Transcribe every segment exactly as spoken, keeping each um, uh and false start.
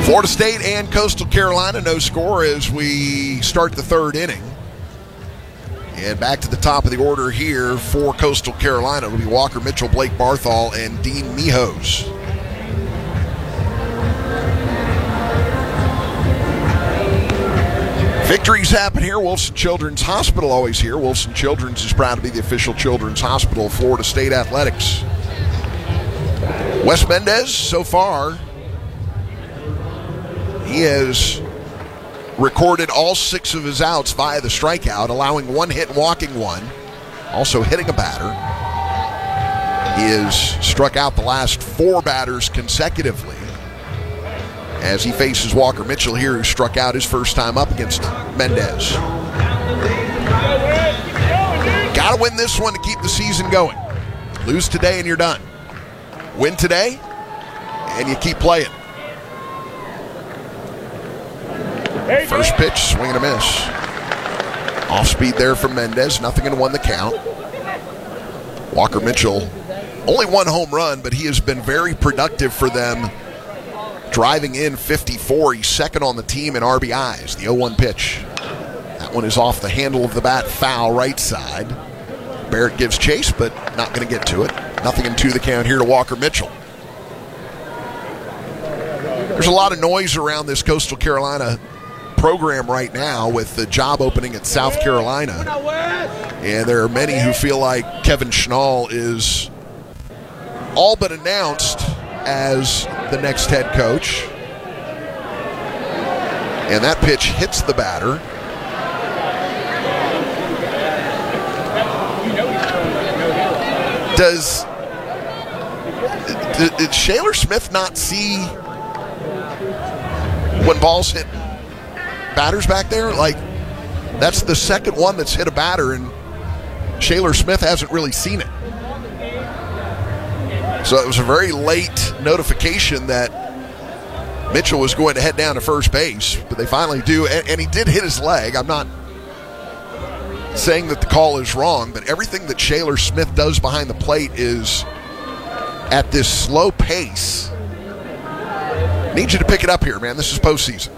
Florida State and Coastal Carolina, no score as we start the third inning. And back to the top of the order here for Coastal Carolina. It'll be Walker Mitchell, Blake Barthol, and Dean Mijos. Victories happen here. Wilson Children's Hospital always here. Wilson Children's is proud to be the official children's hospital of Florida State Athletics. Wes Mendez, so far, he has recorded all six of his outs via the strikeout, allowing one hit and walking one, also hitting a batter. He has struck out the last four batters consecutively as he faces Walker Mitchell here, who struck out his first time up against Mendez. Got to win this one to keep the season going. Lose today and you're done. Win today and you keep playing. First pitch, swing and a miss. Off speed there from Mendez, nothing in one the count. Walker Mitchell, only one home run, but he has been very productive for them, driving in fifty-four. He's second on the team in R B Is. The oh one pitch. That one is off the handle of the bat, foul right side. Barrett gives chase, but not going to get to it. Nothing in two the count here to Walker Mitchell. There's a lot of noise around this Coastal Carolina program right now with the job opening at South Carolina. And there are many who feel like Kevin Schnall is all but announced as the next head coach. And that pitch hits the batter. Does did, did Shaler Smith not see when balls hit batters back there? Like, that's the second one that's hit a batter, and Shaler Smith hasn't really seen it. So it was a very late notification that Mitchell was going to head down to first base, but they finally do, and, and he did hit his leg. I'm not saying that the call is wrong, but everything that Shaler Smith does behind the plate is at this slow pace. Need you to pick it up here, man. This is postseason.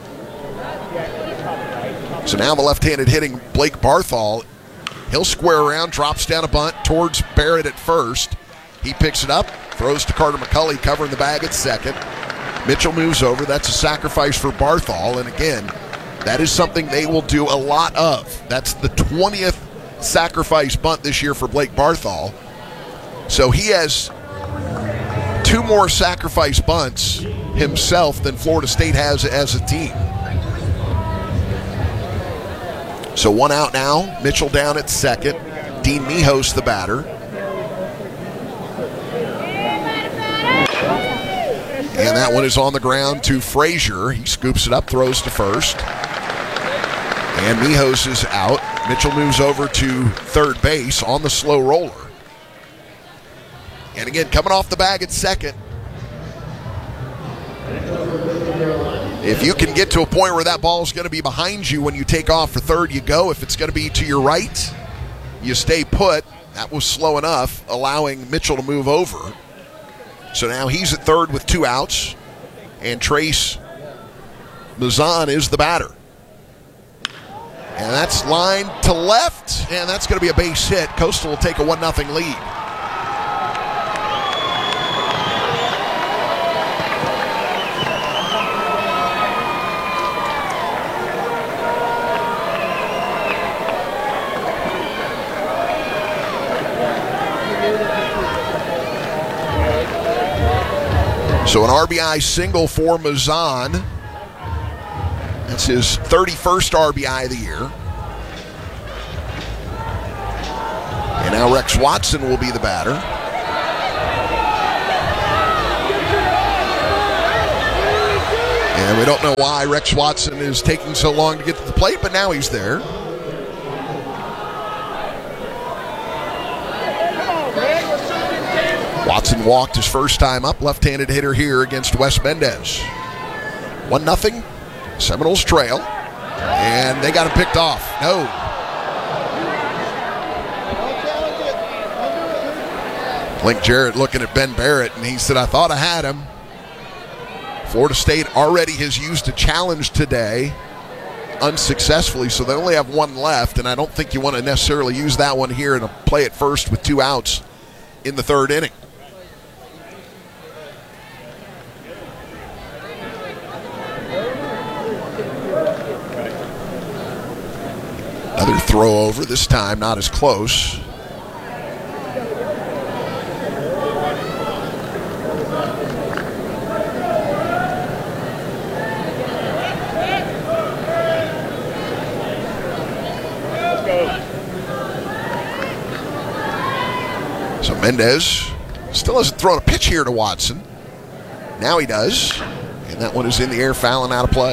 So now the left-handed hitting Blake Barthol. He'll square around, drops down a bunt towards Barrett at first. He picks it up, throws to Carter McCulley, covering the bag at second. Mitchell moves over. That's a sacrifice for Barthol. And again, that is something they will do a lot of. That's the twentieth sacrifice bunt this year for Blake Barthol. So he has two more sacrifice bunts himself than Florida State has as a team. So one out now. Mitchell down at second. Dean Mijos the batter. And that one is on the ground to Frazier. He scoops it up, throws to first. And Mijos is out. Mitchell moves over to third base on the slow roller. And again, coming off the bag at second. If you can get to a point where that ball is going to be behind you when you take off for third, you go. If it's going to be to your right, you stay put. That was slow enough, allowing Mitchell to move over. So now he's at third with two outs, and Trace Mazan is the batter. And that's lined to left, and that's going to be a base hit. Coastal will take a one nothing lead. So an R B I single for Mazan. That's his thirty-first R B I of the year. And now Rex Watson will be the batter. And we don't know why Rex Watson is taking so long to get to the plate, but now he's there. Watson walked his first time up, left-handed hitter here against Wes Mendez. one nothing, Seminoles trail, and they got him picked off. No. Link Jarrett looking at Ben Barrett, and he said, I thought I had him. Florida State already has used a challenge today unsuccessfully, so they only have one left, and I don't think you want to necessarily use that one here and play it first with two outs in the third inning. Another throw over, this time not as close. So Mendez still hasn't thrown a pitch here to Watson. Now he does. And that one is in the air, fouling out of play.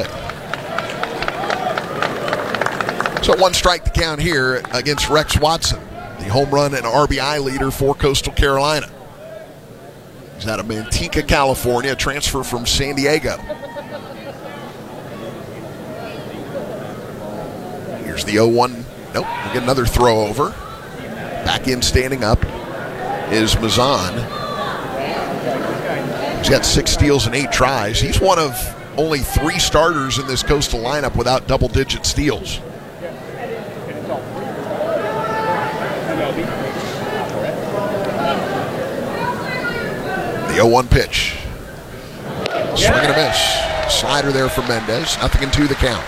So one strike to count here against Rex Watson, the home run and R B I leader for Coastal Carolina. He's out of Manteca, California, a transfer from San Diego. Here's the oh one. Nope, we'll get another throw over. Back in, standing up is Mazan. He's got six steals and eight tries. He's one of only three starters in this Coastal lineup without double-digit steals. The oh one pitch. Swing and a miss. Slider there for Mendez. Nothing in two the count.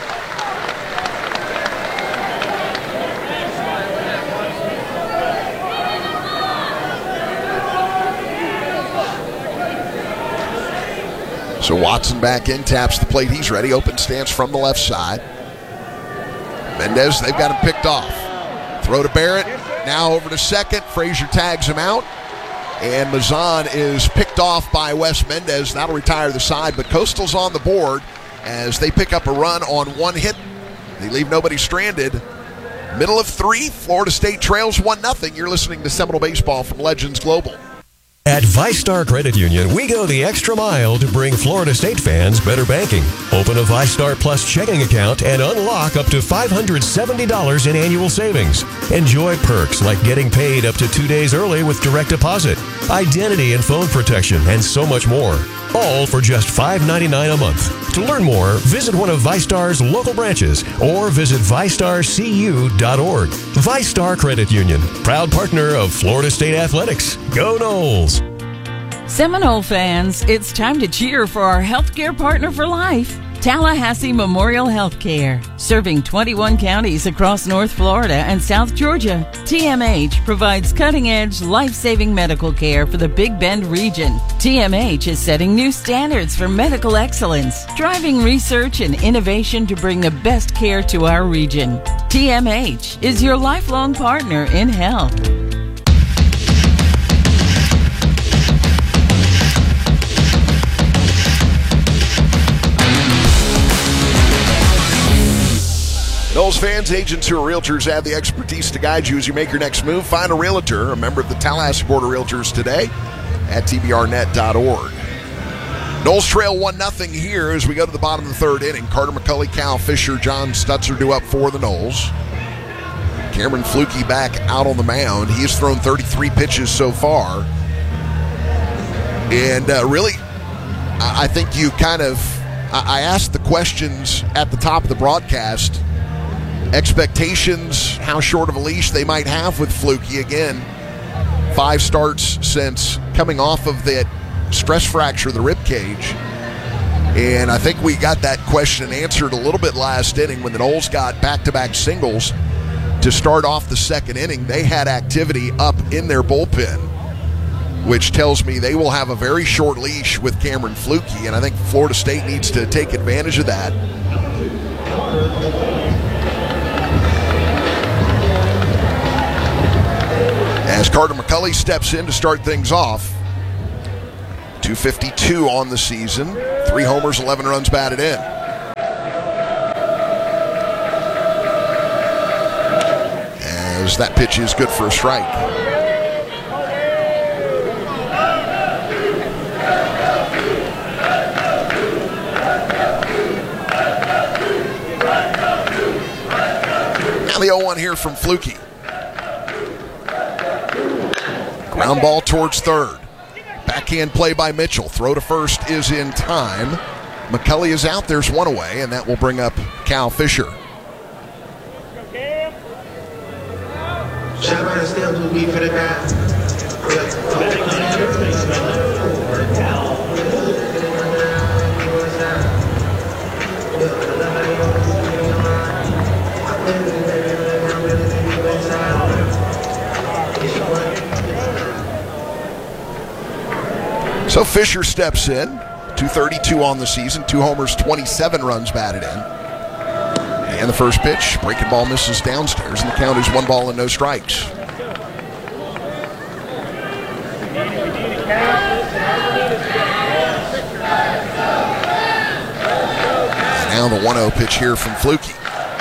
So Watson back in, taps the plate. He's ready. Open stance from the left side. Mendez, they've got him picked off. Throw to Barrett. Now over to second. Frazier tags him out. And Mazan is picked off by Wes Mendez. That'll retire the side. But Coastal's on the board as they pick up a run on one hit. They leave nobody stranded. Middle of three. Florida State trails one nothing. You're listening to Seminole Baseball from Legends Global. At ViStar Credit Union, we go the extra mile to bring Florida State fans better banking. Open a ViStar Plus checking account and unlock up to five hundred seventy dollars in annual savings. Enjoy perks like getting paid up to two days early with direct deposit, identity and phone protection, and so much more. All for just five ninety-nine a month. To learn more, visit one of ViStar's local branches or visit vi star c u dot org. ViStar Credit Union, proud partner of Florida State Athletics. Go Noles! Seminole fans, it's time to cheer for our healthcare partner for life, Tallahassee Memorial Healthcare. Serving twenty-one counties across North Florida and South Georgia, T M H provides cutting-edge, life-saving medical care for the Big Bend region. T M H is setting new standards for medical excellence, driving research and innovation to bring the best care to our region. T M H is your lifelong partner in health. Noles fans, agents who are realtors have the expertise to guide you as you make your next move. Find a realtor, a member of the Tallahassee Board of Realtors today at t b r net dot org. Noles trail one nothing here as we go to the bottom of the third inning. Carter McCulley, Cal Fisher, John Stutzer due up for the Noles. Cameron Fluke back out on the mound. He has thrown thirty-three pitches so far. And uh, really, I think you kind of, I asked the questions at the top of the broadcast. Expectations, how short of a leash they might have with Fluke. Again, five starts since coming off of that stress fracture of the rib cage. And I think we got that question answered a little bit last inning when the Noles got back-to-back singles to start off the second inning. They had activity up in their bullpen, which tells me they will have a very short leash with Cameron Fluke, and I think Florida State needs to take advantage of that. As Carter McCulley steps in to start things off. two fifty-two on the season. Three homers, eleven runs batted in. As that pitch is good for a strike. Now the oh one here from Fluke. Ground ball towards third. Backhand play by Mitchell. Throw to first is in time. McCulley is out. There's one away, and that will bring up Cal Fisher. So Fisher steps in, two thirty-two on the season, two homers, twenty-seven runs batted in. And the first pitch, breaking ball misses downstairs, and the count is one ball and no strikes. And now the one oh pitch here from Flukie.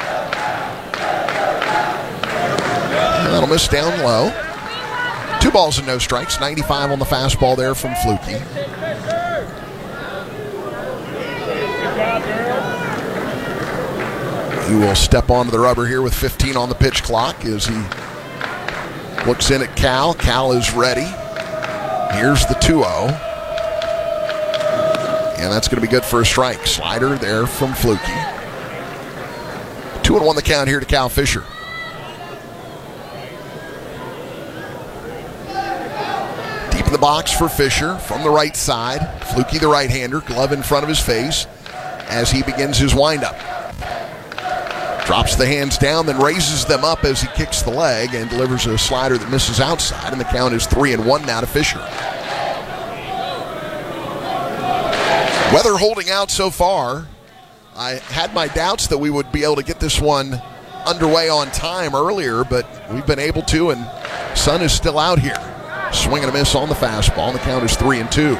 And that'll miss down low. Two balls and no strikes, ninety-five on the fastball there from Flukie. He will step onto the rubber here with fifteen on the pitch clock as he looks in at Cal. Cal is ready. Here's the two oh. And that's going to be good for a strike. Slider there from Flukie. Two and one the count here to Cal Fisher. In the box for Fisher from the right side. Flukie, the right-hander, glove in front of his face as he begins his windup. Drops the hands down, then raises them up as he kicks the leg and delivers a slider that misses outside, and the count is three and one now to Fisher. Weather holding out so far. I had my doubts that we would be able to get this one underway on time earlier, but we've been able to, and sun is still out here. Swing and a miss on the fastball. The count is three and two.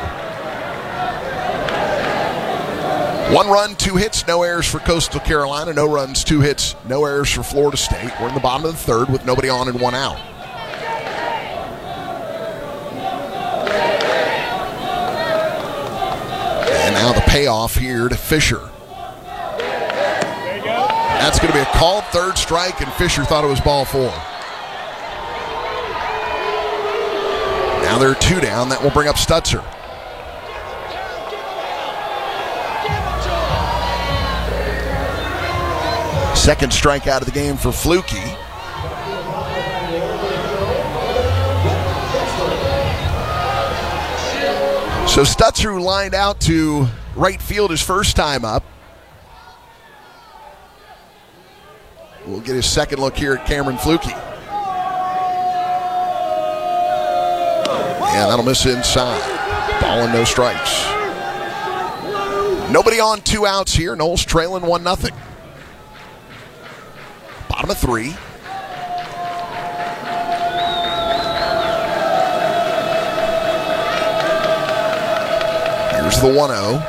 One run, two hits, no errors for Coastal Carolina. No runs, two hits, no errors for Florida State. We're in the bottom of the third with nobody on and one out. And now the payoff here to Fisher. That's going to be a called third strike, and Fisher thought it was ball four. Now there are two down. That will bring up Stutzer. Second strikeout of the game for Flukie. So Stutzer, who lined out to right field his first time up, will get his second look here at Cameron Flukie. And that'll miss inside. Ball and no strikes. Nobody on, two outs here. Knowles trailing one nothing. Bottom of three. Here's the one oh.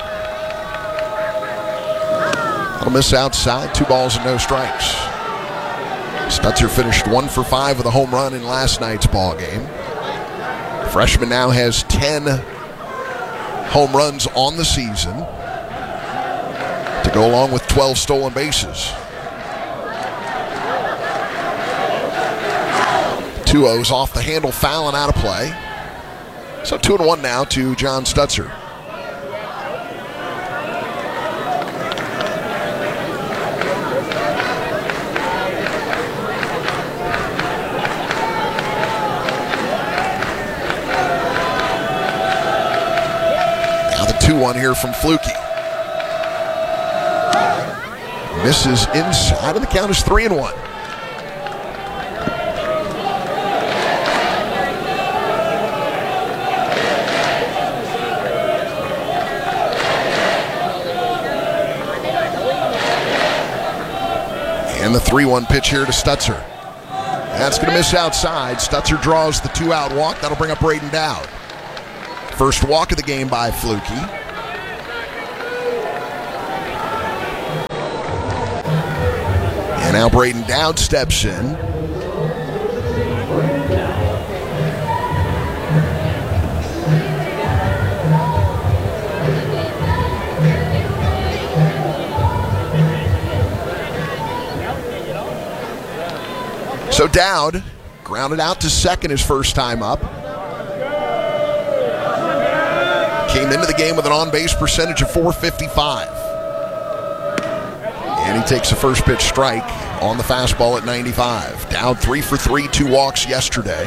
That'll miss outside. Two balls and no strikes. Stutzer finished one for five with a home run in last night's ball game. Freshman now has ten home runs on the season to go along with twelve stolen bases. Two O's off the handle, foul and out of play. So two and one now to John Stutzer. two one here from Flukie. Misses inside, and the count is three and one. And the three one pitch here to Stutzer. That's going to miss outside. Stutzer draws the two-out walk. That'll bring up Braden Dowd. First walk of the game by Flukie. And now Braden Dowd steps in. So Dowd grounded out to second his first time up. came into the game with an on-base percentage of four fifty-five. And he takes a first pitch strike on the fastball at ninety-five. Dowd three for three, two walks yesterday.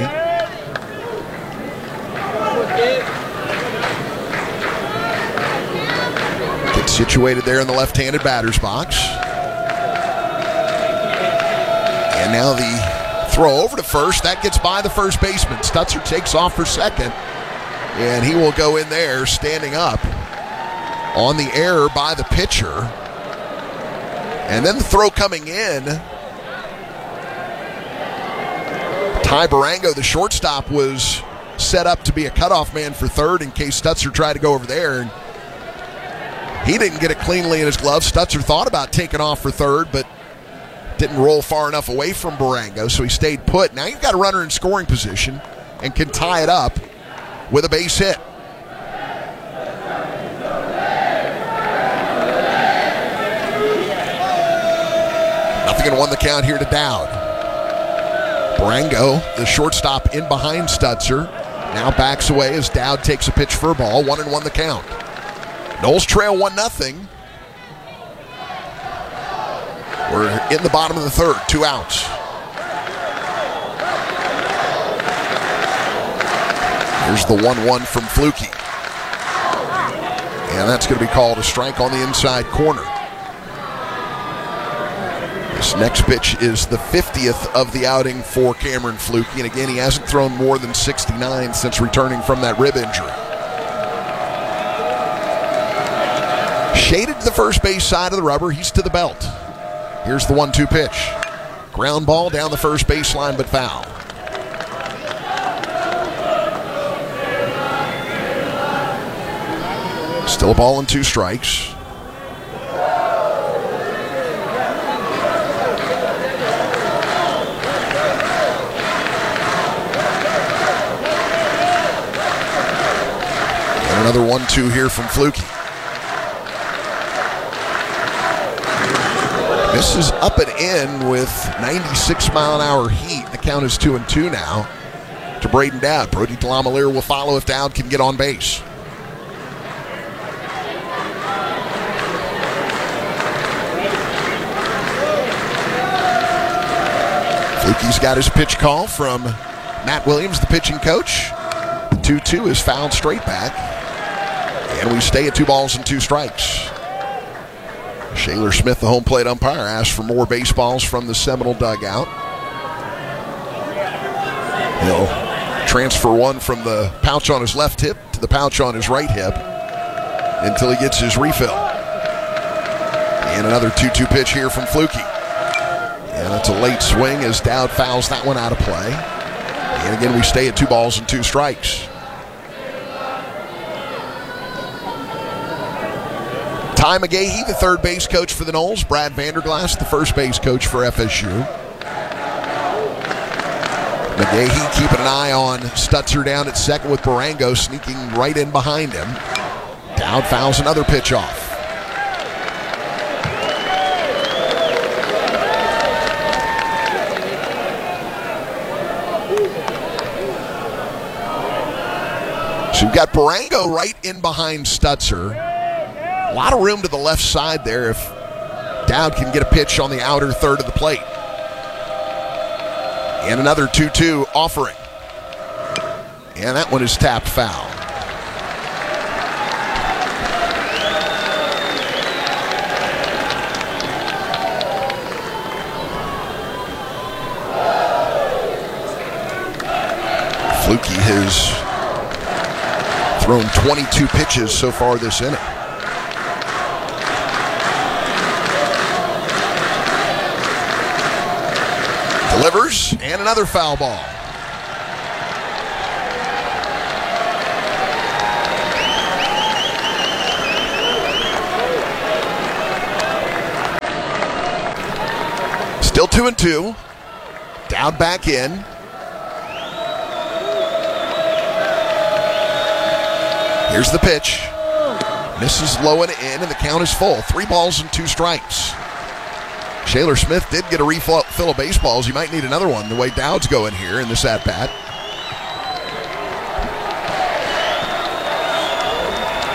Gets situated there in the left-handed batter's box. And now the throw over to first. That gets by the first baseman. Stutzer takes off for second. And he will go in there standing up on the error by the pitcher. And then the throw coming in. Ty Barango, the shortstop, was set up to be a cutoff man for third in case Stutzer tried to go over there. And he didn't get it cleanly in his glove. Stutzer thought about taking off for third, but didn't roll far enough away from Barango, so he stayed put. Now you've got a runner in scoring position and can tie it up with a base hit. Nothing and one the count here to Dowd. Barango, the shortstop, in behind Stutzer, now backs away as Dowd takes a pitch for a ball. One and one the count. Noles trail one nothing. We're in the bottom of the third, two outs. Here's the one one from Flukie. And that's going to be called a strike on the inside corner. This next pitch is the fiftieth of the outing for Cameron Flukie. And again, he hasn't thrown more than sixty-nine since returning from that rib injury. Shaded to the first base side of the rubber. He's to the belt. Here's the one two pitch. Ground ball down the first baseline, but foul. Still a ball and two strikes. And another one two here from Flukie. This is up and in with ninety-six mile an hour heat. The count is two and two now to Braden Dowd. Brody Delamalier will follow if Dowd can get on base. Flukie's got his pitch call from Matt Williams, the pitching coach. The two two is fouled straight back. And we stay at two balls and two strikes. Shaler Smith, the home plate umpire, asked for more baseballs from the Seminole dugout. He'll transfer one from the pouch on his left hip to the pouch on his right hip until he gets his refill. And another two two pitch here from Flukie. And that's a late swing as Dowd fouls that one out of play. And again, we stay at two balls and two strikes. Ty McGahee, the third base coach for the Noles. Brad Vanderglass, the first base coach for F S U. McGahee keeping an eye on Stutzer down at second with Barango sneaking right in behind him. Dowd fouls another pitch off. So you've got Barango right in behind Stutzer. A lot of room to the left side there if Dowd can get a pitch on the outer third of the plate. And another two two offering. And that one is tapped foul. Flukie has thrown twenty-two pitches so far this inning. Delivers, and another foul ball. Still two and two. Dowd back in. Here's the pitch. Misses low and in, and the count is full. Three balls and two strikes. Shaler Smith did get a refill of baseballs. You might need another one the way Dowd's going here in this at-bat.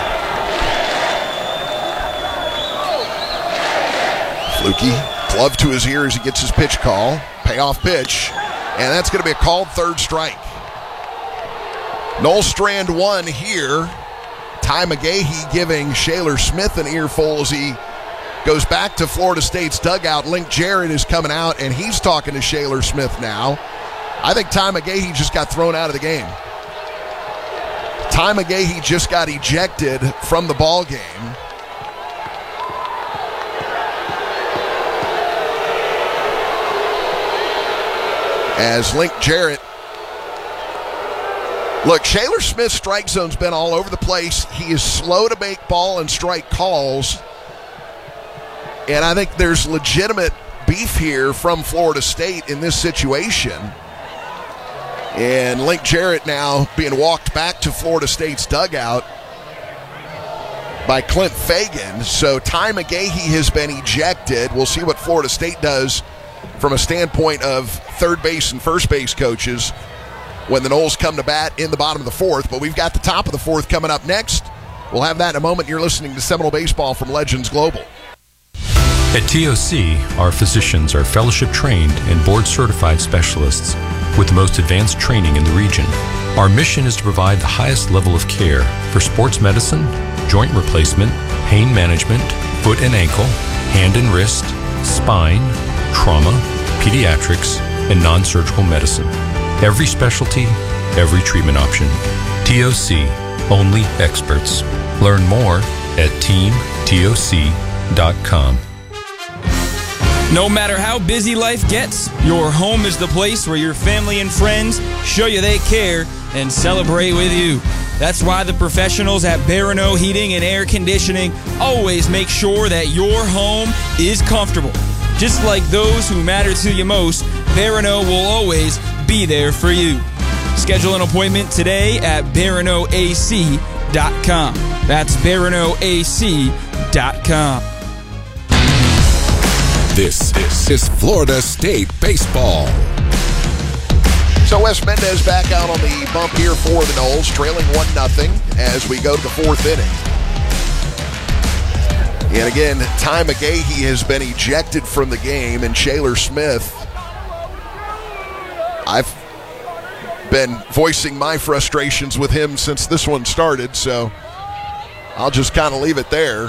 Lukey, glove to his ear as he gets his pitch call. Payoff pitch. And that's going to be a called third strike. Noel Strand one here. Ty McGahee giving Shaler Smith an earful as he goes back to Florida State's dugout. Link Jarrett is coming out, and he's talking to Shaler Smith now. I think Ty McGahee just got thrown out of the game. Ty McGahee just got ejected from the ball game. As Link Jarrett, look, Shaler Smith's strike zone's been all over the place. He is slow to make ball and strike calls. And I think there's legitimate beef here from Florida State in this situation. And Link Jarrett now being walked back to Florida State's dugout by Clint Fagan. So Ty McGahee has been ejected. We'll see what Florida State does from a standpoint of third base and first base coaches when the Noles come to bat in the bottom of the fourth. But we've got the top of the fourth coming up next. We'll have that in a moment. You're listening to Seminole Baseball from Legends Global. At T O C, our physicians are fellowship-trained and board-certified specialists with the most advanced training in the region. Our mission is to provide the highest level of care for sports medicine, joint replacement, pain management, foot and ankle, hand and wrist, spine, trauma, pediatrics, and non-surgical medicine. Every specialty, every treatment option. T O C, only experts. Learn more at team T O C dot com. No matter how busy life gets, your home is the place where your family and friends show you they care and celebrate with you. That's why the professionals at Barano Heating and Air Conditioning always make sure that your home is comfortable. Just like those who matter to you most, Barano will always be there for you. Schedule an appointment today at Barano A C dot com. That's Barano A C dot com. This, this is Florida State Baseball. So Wes Mendez back out on the bump here for the Noles, trailing one nothing as we go to the fourth inning. And again, Ty McGahee has been ejected from the game, and Shaler Smith, I've been voicing my frustrations with him since this one started, so I'll just kind of leave it there.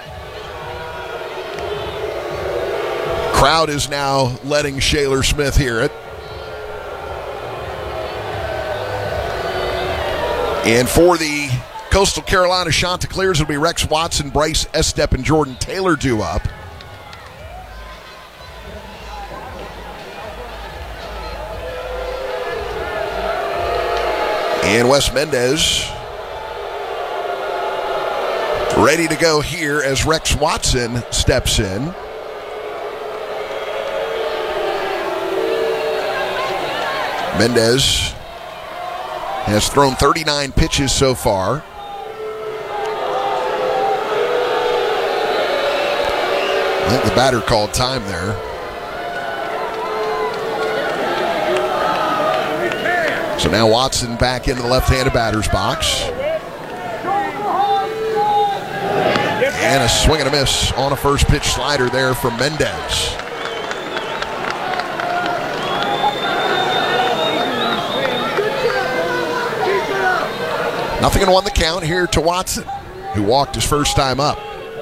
Crowd is now letting Shaler Smith hear it. And for the Coastal Carolina Chanticleers, it'll be Rex Watson, Bryce Estep, and Jordan Taylor due up. And Wes Mendez ready to go here as Rex Watson steps in. Mendez has thrown thirty-nine pitches so far. I think the batter called time there. So now Watson back into the left-handed batter's box. And a swing and a miss on a first pitch slider there from Mendez. Nothing in one the count here to Watson, who walked his first time up.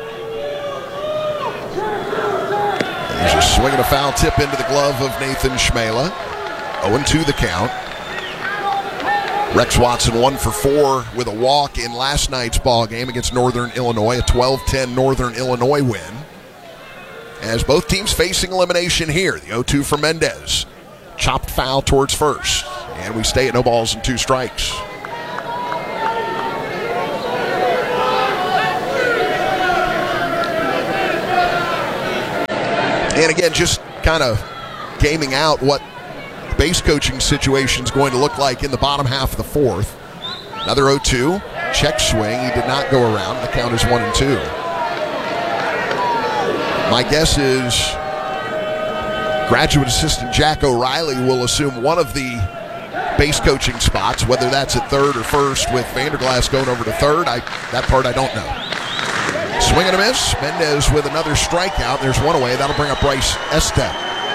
He's just swinging a foul tip into the glove of Nathan Schmela. oh and two the count. Rex Watson one for four with a walk in last night's ball game against Northern Illinois, a twelve ten Northern Illinois win. As both teams facing elimination here, the oh two for Mendez. Chopped foul towards first. And we stay at no balls and two strikes. And again, just kind of gaming out what the base coaching situation is going to look like in the bottom half of the fourth. Another oh two, check swing. He did not go around. The count is one and two. My guess is graduate assistant Jack O'Reilly will assume one of the base coaching spots, whether that's at third or first with Vanderglass going over to third. I, that part I don't know. Swing Swing and a miss. Mendez with another strikeout. There's one away. That'll bring up Bryce Estep.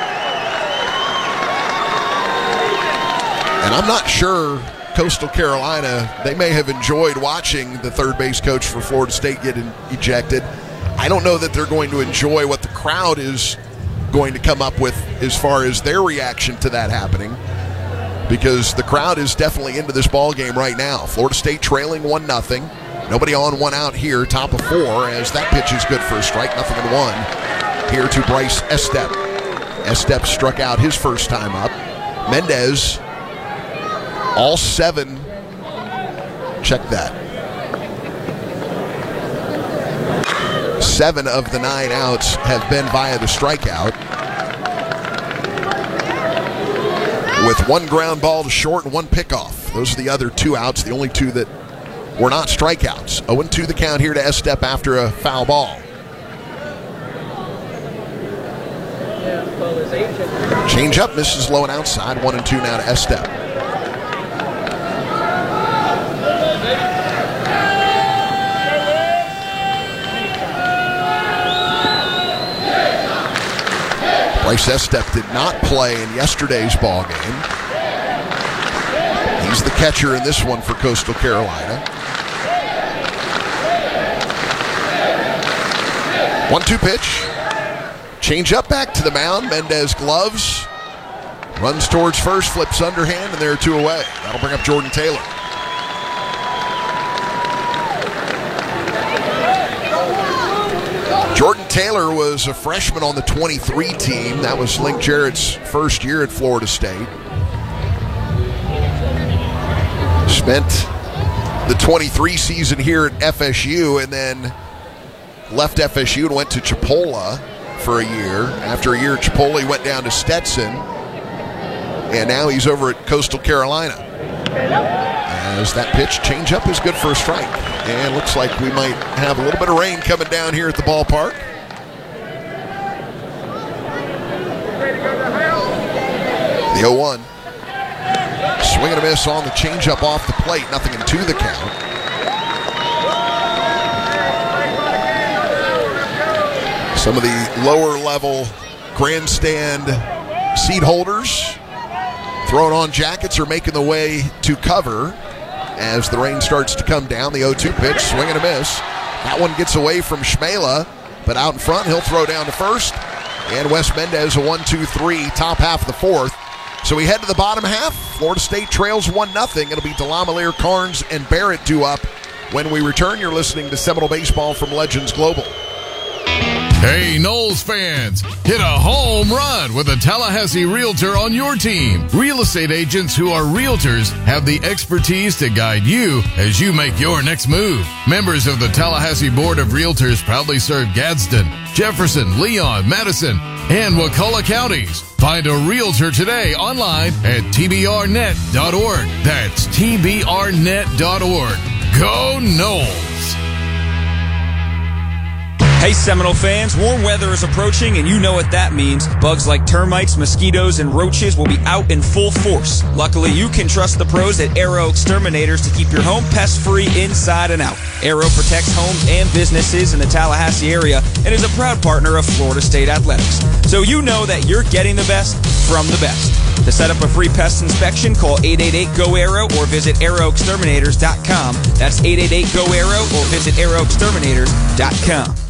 And I'm not sure Coastal Carolina, they may have enjoyed watching the third base coach for Florida State get in, ejected. I don't know that they're going to enjoy what the crowd is going to come up with as far as their reaction to that happening, because the crowd is definitely into this ball game right now. Florida State trailing one nothing. Nobody on, one out here, top of four, as that pitch is good for a strike, nothing in one. Here to Bryce Estep. Estep struck out his first time up. Mendez, all seven, check that. Seven of the nine outs have been via the strikeout. With one ground ball to short and one pickoff. Those are the other two outs, the only two that were not strikeouts. oh and two the count here to Estep after a foul ball. Change up, misses low and outside. One and two now to Estep. Bryce Estep did not play in yesterday's ball game. He's the catcher in this one for Coastal Carolina. one two pitch. Change up back to the mound. Mendez gloves. Runs towards first, flips underhand, and there are two away. That'll bring up Jordan Taylor. Jordan Taylor was a freshman on the twenty-three team. That was Link Jarrett's first year at Florida State. Spent the twenty-three season here at F S U and then left F S U and went to Chipola for a year. After a year at Chipola, he went down to Stetson, and now he's over at Coastal Carolina. As that pitch, changeup is good for a strike. And looks like we might have a little bit of rain coming down here at the ballpark. The oh one. Swing and a miss on the changeup off the plate. Nothing in two the count. Some of the lower level grandstand seat holders throwing on jackets are making the way to cover as the rain starts to come down. The oh two pitch, swing and a miss. That one gets away from Shmela, but out in front, he'll throw down to first. And Wes Mendez, a one two three, top half of the fourth. So we head to the bottom half. Florida State trails one nothing. It'll be Delamalier, Carnes, and Barrett due up. When we return, you're listening to Seminole Baseball from Legends Global. Hey, Noles fans, hit a home run with a Tallahassee Realtor on your team. Real estate agents who are realtors have the expertise to guide you as you make your next move. Members of the Tallahassee Board of Realtors proudly serve Gadsden, Jefferson, Leon, Madison, and Wakulla counties. Find a realtor today online at T B R net dot org. That's T B R net dot org. Go Noles! Hey Seminole fans, warm weather is approaching and you know what that means. Bugs like termites, mosquitoes, and roaches will be out in full force. Luckily, you can trust the pros at Arrow Exterminators to keep your home pest-free inside and out. Arrow protects homes and businesses in the Tallahassee area and is a proud partner of Florida State Athletics. So you know that you're getting the best from the best. To set up a free pest inspection, call eight eight eight, G O, ARROW or visit arrow exterminators dot com. That's eight eight eight, G O, ARROW or visit arrow exterminators dot com.